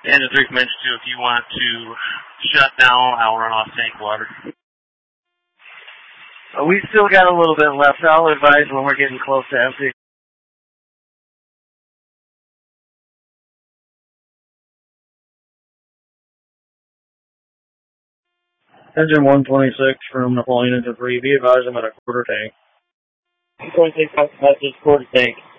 And as Rick mentioned too, if you want to shut down, I'll run off tank water. We still got a little bit left. I'll advise when we're getting close to empty. Engine 126 from Napoleon into 3. Be advised I'm at a quarter tank. 126 message, quarter tank.